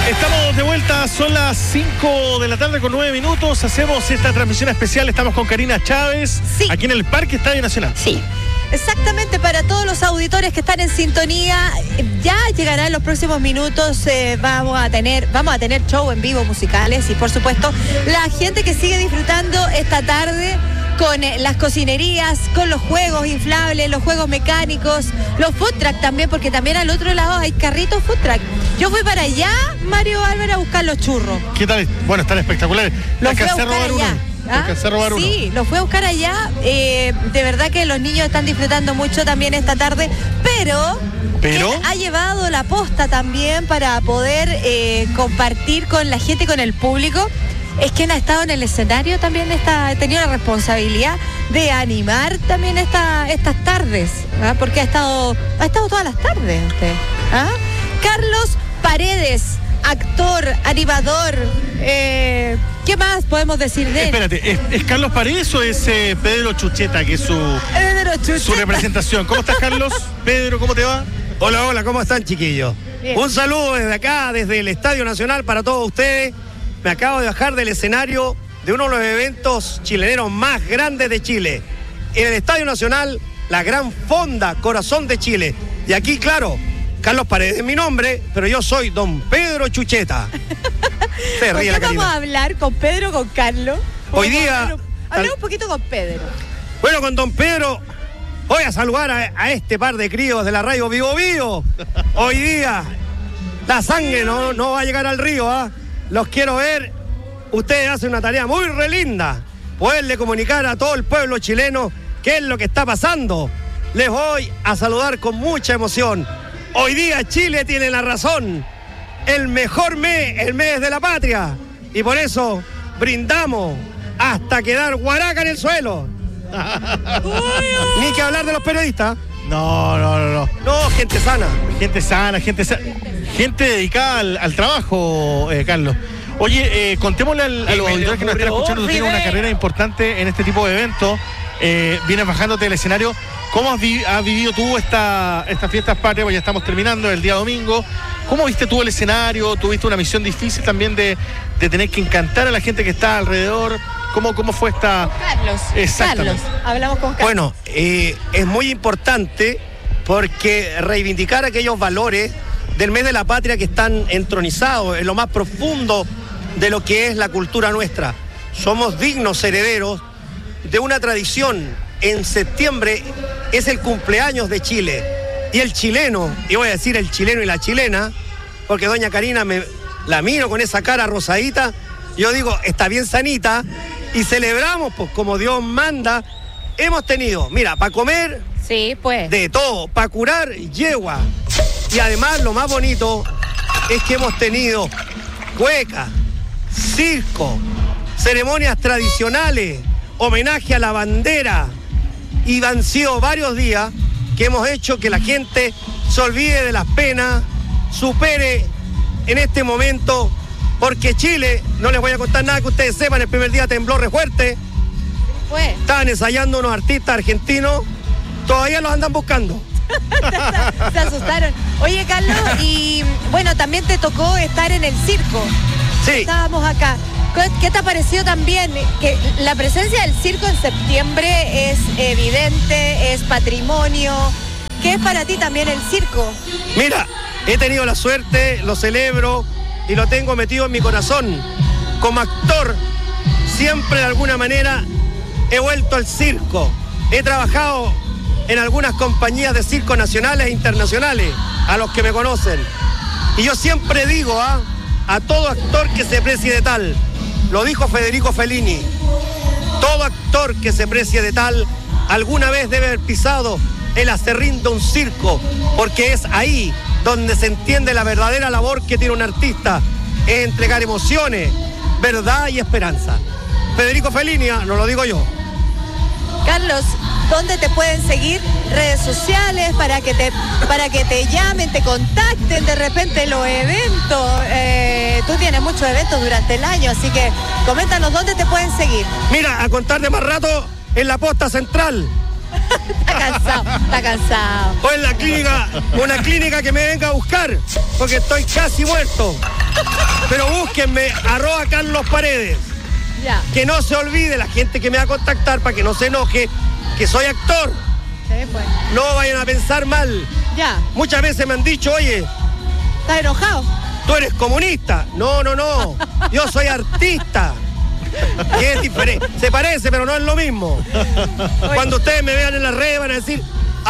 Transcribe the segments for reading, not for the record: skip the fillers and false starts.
Estamos de vuelta, son las 5 de la tarde con 9 minutos. Hacemos esta transmisión especial. Estamos con Karina Chávez, sí, aquí en el Parque Estadio Nacional. Sí, exactamente, para todos los auditores que están en sintonía. Ya llegará en los próximos minutos. Vamos a tener show en vivo, musicales, y por supuesto la gente que sigue disfrutando esta tarde con las cocinerías, con los juegos inflables, los juegos mecánicos, los food truck también, porque también al otro lado hay carritos food truck. Yo fui para allá, Mario Álvarez, a buscar los churros. ¿Qué tal? Bueno, están espectaculares. Los fui a buscar allá. Alcancé a robar uno. Sí, los fui a buscar allá. De verdad que los niños están disfrutando mucho también esta tarde, pero ha llevado la posta también para poder compartir con la gente y con el público. Es quien ha estado en el escenario, también ha tenido la responsabilidad de animar también estas tardes, ¿ah? Porque ha estado todas las tardes usted, ¿ah? Carlos Paredes, actor, animador, ¿qué más podemos decir de él? Espérate, ¿es Carlos Paredes o es Pedro Chucheta, que es su representación? ¿Cómo estás, Carlos? Pedro, ¿cómo te va? Hola, ¿cómo están, chiquillos? Bien. Un saludo desde acá, desde el Estadio Nacional para todos ustedes. Me acabo de bajar del escenario de uno de los eventos chileneros más grandes de Chile. En el Estadio Nacional, la Gran Fonda Corazón de Chile. Y aquí, claro, Carlos Paredes es mi nombre, pero yo soy don Pedro Chucheta. Se ríe la Karina. Vamos a hablar con Pedro, con Carlos. Hoy día... Hablemos un poquito con Pedro. Bueno, con don Pedro voy a saludar a este par de críos de la radio Vivo Vivo. Hoy día la sangre no va a llegar al río, ¿ah? Los quiero ver. Ustedes hacen una tarea muy re linda. Poderle comunicar a todo el pueblo chileno qué es lo que está pasando. Les voy a saludar con mucha emoción. Hoy día Chile tiene la razón. El mejor mes, el mes de la patria. Y por eso brindamos hasta quedar guaraca en el suelo. Ni que hablar de los periodistas. No. No, gente sana. Gente dedicada al trabajo, Carlos. Oye, contémosle a los auditores que nos están escuchando. Tú tienes una carrera importante en este tipo de eventos. Vienes bajándote del escenario. ¿Cómo has vivido tú estas fiestas patrias? Pues ya estamos terminando el día domingo. ¿Cómo viste tú el escenario? ¿Tuviste una misión difícil también de tener que encantar a la gente que está alrededor? ¿Cómo fue esta...? Carlos. Exactamente. Carlos, hablamos con Carlos. Bueno, es muy importante porque reivindicar aquellos valores del mes de la patria que están entronizados en lo más profundo de lo que es la cultura nuestra. Somos dignos herederos de una tradición. En septiembre es el cumpleaños de Chile. Y el chileno, y voy a decir el chileno y la chilena, porque doña Karina la miro con esa cara rosadita, yo digo, está bien sanita, y celebramos, pues como Dios manda. Hemos tenido, mira, para comer, sí, pues, de todo, para curar, yegua. Y además lo más bonito es que hemos tenido cueca, circo, ceremonias tradicionales, homenaje a la bandera, y han sido varios días que hemos hecho que la gente se olvide de las penas, supere en este momento, porque Chile, no les voy a contar nada que ustedes sepan, el primer día tembló re fuerte. Estaban ensayando unos artistas argentinos, todavía los andan buscando. Se asustaron. Oye, Carlos, y bueno, también te tocó estar en el circo. Sí. Estábamos acá. ¿Qué te ha parecido también? Que la presencia del circo en septiembre es evidente, es patrimonio. ¿Qué es para ti también el circo? Mira, he tenido la suerte, lo celebro y lo tengo metido en mi corazón. Como actor, siempre de alguna manera he vuelto al circo. He trabajado en algunas compañías de circo nacionales e internacionales, a los que me conocen. Y yo siempre digo a todo actor que se precie de tal, lo dijo Federico Fellini, todo actor que se precie de tal alguna vez debe haber pisado el acerrín de un circo, porque es ahí donde se entiende la verdadera labor que tiene un artista, es entregar emociones, verdad y esperanza. Federico Fellini, no lo digo yo. Carlos, ¿dónde te pueden seguir? Redes sociales para que te llamen, te contacten de repente los eventos. Tú tienes muchos eventos durante el año, así que coméntanos dónde te pueden seguir. Mira, a contar de más rato en la posta central, Está cansado. O en la clínica, una clínica que me venga a buscar, porque estoy casi muerto. Pero búsquenme, @Carlos Paredes. Ya. Que no se olvide la gente que me va a contactar para que no se enoje, que soy actor. Sí, pues. No vayan a pensar mal. Ya. Muchas veces me han dicho, oye, ¿estás enojado? tú eres comunista. No. Yo soy artista. Que es diferente. Se parece, pero no es lo mismo. Cuando ustedes me vean en las redes van a decir,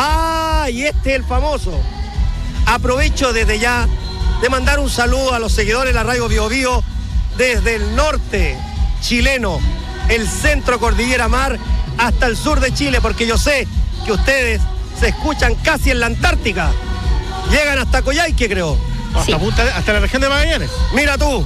y este es el famoso. Aprovecho desde ya de mandar un saludo a los seguidores de la radio Bio Bio desde el norte chileno, el centro Cordillera Mar, hasta el sur de Chile, porque yo sé que ustedes se escuchan casi en la Antártica. Llegan hasta Coyhaique, creo. Sí. Hasta la región de Magallanes. Mira tú.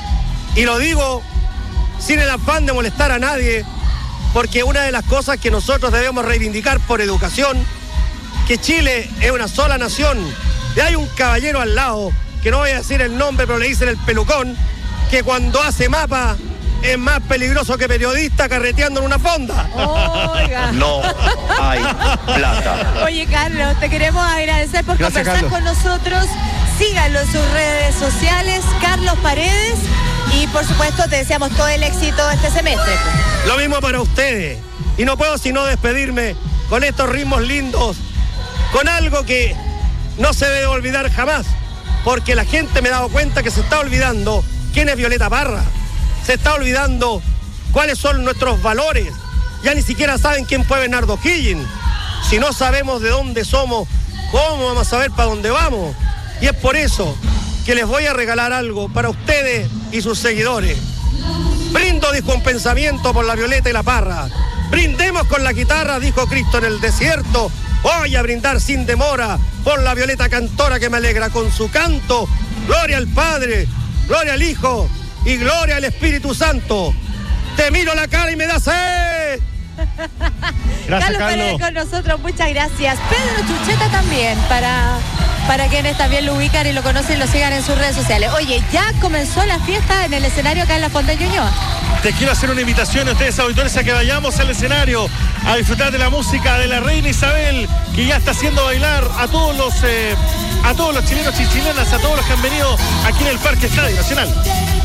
Y lo digo sin el afán de molestar a nadie, porque una de las cosas que nosotros debemos reivindicar por educación, que Chile es una sola nación. Y hay un caballero al lado, que no voy a decir el nombre, pero le dicen el pelucón, que cuando hace mapa es más peligroso que periodista carreteando en una fonda. Oiga. No hay plata. Oye, Carlos, te queremos agradecer por conversar con nosotros. Síganlo en sus redes sociales, Carlos Paredes. Y por supuesto te deseamos todo el éxito este semestre. Lo mismo para ustedes. Y no puedo sino despedirme con estos ritmos lindos, con algo que no se debe olvidar jamás, porque la gente me ha dado cuenta que se está olvidando quién es Violeta Parra. Se está olvidando cuáles son nuestros valores. Ya ni siquiera saben quién fue Bernardo Higgins. Si no sabemos de dónde somos, ¿cómo vamos a saber para dónde vamos? Y es por eso que les voy a regalar algo para ustedes y sus seguidores. Brindo, dijo un pensamiento, por la Violeta y la Parra. Brindemos con la guitarra, dijo Cristo en el desierto. Voy a brindar sin demora por la Violeta cantora que me alegra con su canto. Gloria al Padre, gloria al Hijo y gloria al Espíritu Santo. Te miro la cara y me das sed. Gracias, Carlos Paredes con nosotros, muchas gracias. Pedro Chucheta también, para quienes también lo ubican y lo conocen, lo sigan en sus redes sociales. Oye, ya comenzó la fiesta en el escenario acá en la Fonda Ñuñoa. Te quiero hacer una invitación a ustedes, auditores, a que vayamos al escenario a disfrutar de la música de la reina Isabel, que ya está haciendo bailar a todos los chilenos y chilenas, a todos los que han venido aquí en el Parque Estadio Nacional.